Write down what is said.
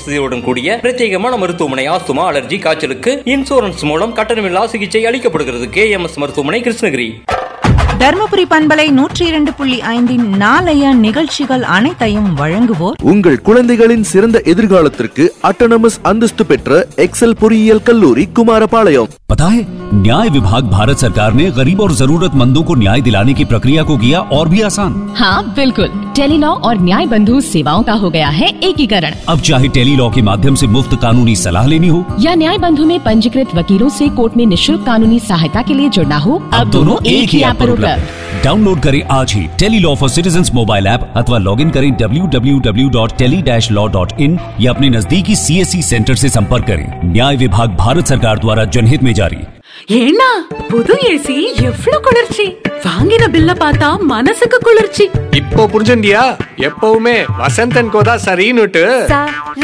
வசதியுடன் கூடிய பிரத்யேகமான மருத்துவமனை. ஆஸ்துமா, அலர்ஜி, காய்ச்சலுக்கு இன்சூரன்ஸ் மூலம் கட்டணமில்லா சிகிச்சை அளிக்கப்படுகிறது. KMS மருத்துவமனை, கிருஷ்ணகிரி. தர்மபுரி பண்பலை 102.5 நாளைய நிகழ்ச்சிகள் அனைத்தையும் வழங்குவோர் உங்கள் குழந்தைகளின் சிறந்த எதிர்காலத்திற்கு அட்டானமஸ் அந்தஸ்து பெற்ற எக்ஸல் பொறியியல் கல்லூரி குமாரபாளையம். पता है, न्याय विभाग भारत सरकार ने गरीब और जरूरतमंदों को न्याय दिलाने की प्रक्रिया को किया और भी आसान। हाँ बिल्कुल, टेलीलॉ और न्याय बंधु सेवाओं का हो गया है एकीकरण। अब चाहे टेलीलॉ के माध्यम से मुफ्त कानूनी सलाह लेनी हो या न्याय बंधु में पंजीकृत वकीलों से कोर्ट में निःशुल्क कानूनी सहायता के लिए जुड़ना हो, अब दोनों एक ही ऐप पर उपलब्ध। डाउनलोड करें आज ही Tele-Law for citizens mobile app अथवा लॉग इन करें www.tele-law.in या अपने नजदीकी CSC सेंटर से संपर्क करें। न्याय विभाग भारत सरकार द्वारा जनहित में जारी. ஏன்னா புது ஏசி எவ்ளோ குளிர்ச்சி, வாங்கின பில்ல பார்த்தா மனசுக்கு குளிர்ச்சி. இப்போ புரிஞ்சுண்டியா? எப்பவுமே வசந்தன் கோதா சரின்னுட்டு.